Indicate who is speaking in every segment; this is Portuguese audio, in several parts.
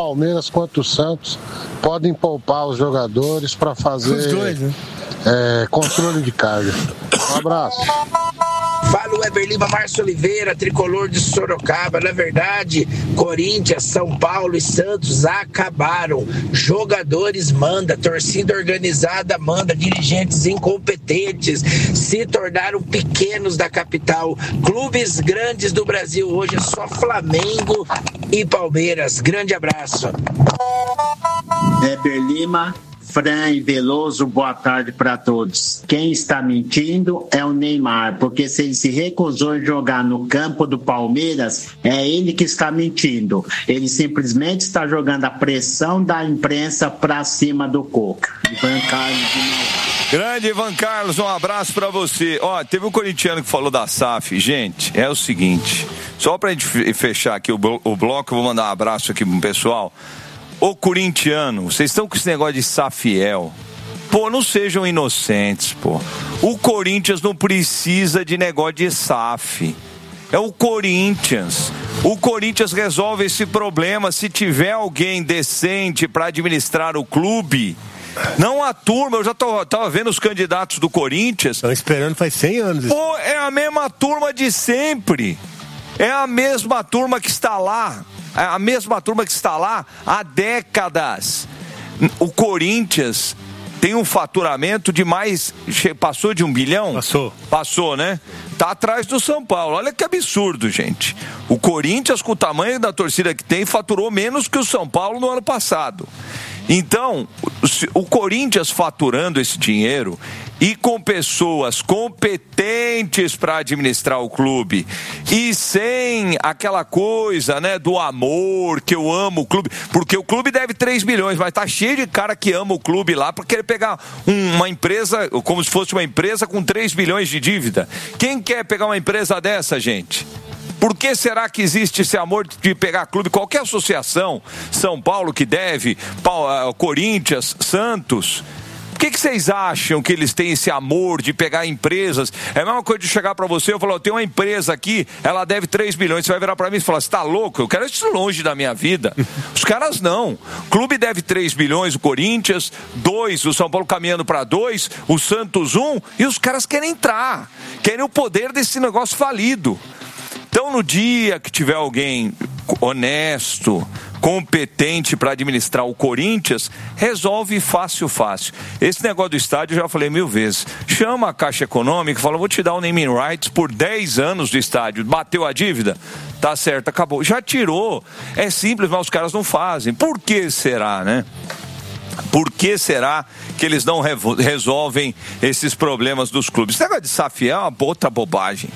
Speaker 1: Palmeiras quanto o Santos podem poupar os jogadores para fazer
Speaker 2: os dois, né?
Speaker 1: controle de carga. Um abraço.
Speaker 3: Fala o Weber Lima, Márcio Oliveira, tricolor de Sorocaba. Na verdade, Corinthians, São Paulo e Santos acabaram. Jogadores manda, torcida organizada manda, dirigentes incompetentes se tornaram pequenos da capital. Clubes grandes do Brasil hoje é só Flamengo e Palmeiras. Grande abraço.
Speaker 4: Weber Lima, Fran e Veloso, boa tarde para todos. Quem está mentindo é o Neymar, porque se ele se recusou a jogar no campo do Palmeiras, é ele que está mentindo. Ele simplesmente está jogando a pressão da imprensa para cima do Coca. Ivan Carlos de Mauá.
Speaker 5: Grande Ivan Carlos, um abraço para você. Ó, teve um corintiano que falou da SAF. Gente, é o seguinte, só pra gente fechar aqui o bloco, eu vou mandar um abraço aqui pro pessoal. Ô corintiano, vocês estão com esse negócio de Safiel. Pô, não sejam inocentes, pô. O Corinthians não precisa de negócio de SAF. É o Corinthians. O Corinthians resolve esse problema se tiver alguém decente para administrar o clube. Não a turma, eu já tava vendo os candidatos do Corinthians.
Speaker 2: Estão esperando faz 100 anos.
Speaker 5: Pô, é a mesma turma de sempre. É a mesma turma que está lá. A mesma turma que está lá há décadas. O Corinthians tem um faturamento de mais... Passou de 1 bilhão? Passou, né? Tá atrás do São Paulo. Olha que absurdo, gente. O Corinthians, com o tamanho da torcida que tem, faturou menos que o São Paulo no ano passado. Então, o Corinthians faturando esse dinheiro e com pessoas competentes para administrar o clube e sem aquela coisa, né, do amor, que eu amo o clube, porque o clube deve 3 bilhões, mas tá cheio de cara que ama o clube lá para querer pegar uma empresa, como se fosse uma empresa com 3 bilhões de dívida. Quem quer pegar uma empresa dessa, gente? Por que será que existe esse amor de pegar clube? Qualquer associação, São Paulo que deve, Corinthians, Santos... Por que vocês acham que eles têm esse amor de pegar empresas? É a mesma coisa de chegar para você e falar, eu tenho uma empresa aqui, ela deve 3 bilhões. Você vai virar para mim e falar, você tá louco? Eu quero isso longe da minha vida. Os caras não. O clube deve 3 bilhões, o Corinthians, 2, o São Paulo caminhando para 2, o Santos 1, e os caras querem entrar. Querem o poder desse negócio falido. Então, no dia que tiver alguém honesto, competente para administrar o Corinthians, resolve fácil. Esse negócio do estádio eu já falei 1000 vezes. Chama a Caixa Econômica e fala, vou te dar o naming rights por 10 anos do estádio. Bateu a dívida? Tá certo, acabou. Já tirou. É simples, mas os caras não fazem. Por que será, né? Por que será que eles não resolvem esses problemas dos clubes? Esse negócio de SAF é uma outra bobagem.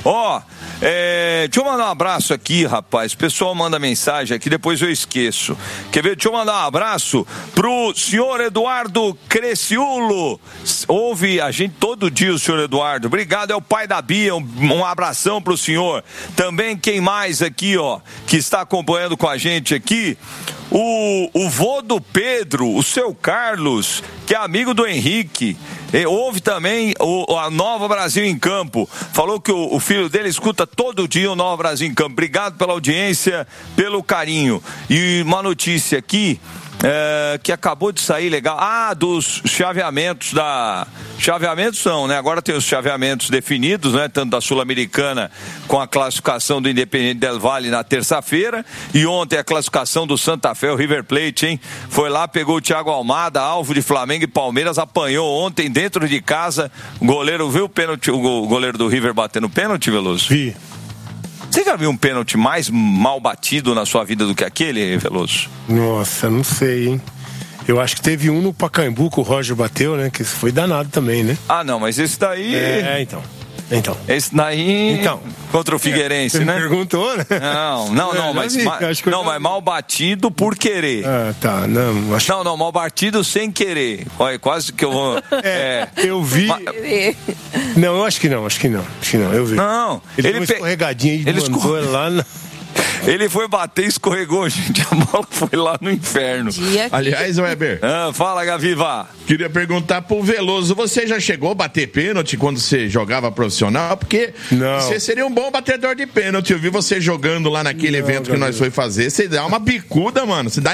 Speaker 5: Deixa eu mandar um abraço aqui, rapaz. O pessoal manda mensagem aqui, depois eu esqueço. Quer ver? Deixa eu mandar um abraço pro senhor Eduardo Creciulo. Ouve a gente todo dia, o senhor Eduardo. Obrigado, é o pai da Bia. Um abração pro senhor. Também quem mais aqui, que está acompanhando com a gente aqui? O vô do Pedro, o seu Carlos, que é amigo do Henrique. Houve também a Nova Brasil em Campo. Falou que o filho dele escuta todo dia o Nova Brasil em Campo. Obrigado pela audiência, pelo carinho. E uma notícia aqui, que acabou de sair legal. Dos chaveamentos Chaveamentos não, né? Agora tem os chaveamentos definidos, né? Tanto da Sul-Americana com a classificação do Independiente del Valle na terça-feira. E ontem a classificação do Santa Fé, o River Plate, hein? Foi lá, pegou o Thiago Almada, alvo de Flamengo e Palmeiras, apanhou ontem dentro de casa. O goleiro viu o pênalti, o goleiro do River batendo pênalti, Veloso?
Speaker 2: Vi.
Speaker 5: Você já viu um pênalti mais mal batido na sua vida do que aquele, Veloso?
Speaker 2: Nossa, não sei, hein? Eu acho que teve um no Pacaembu que o Roger bateu, né? Que foi danado também, né?
Speaker 5: Não, mas esse daí...
Speaker 2: Então.
Speaker 5: Esse daí... Contra o Figueirense, né?
Speaker 2: Perguntou, né?
Speaker 5: Mas mal batido por querer.
Speaker 2: Tá.
Speaker 5: Não, mal batido sem querer. Olha, quase que eu vou...
Speaker 2: Eu vi... Não, eu acho que não. Eu vi.
Speaker 5: Não.
Speaker 2: Ele deu uma escorregadinha e mandou lá na...
Speaker 5: Ele foi bater e escorregou, gente. A bola foi lá no inferno.
Speaker 6: Aliás, Weber.
Speaker 5: Fala, Gaviva.
Speaker 6: Queria perguntar pro Veloso, você já chegou a bater pênalti quando você jogava profissional? Porque você seria um bom batedor de pênalti. Eu vi você jogando lá naquele evento que nós foi fazer. Você dá uma bicuda, mano. Você dá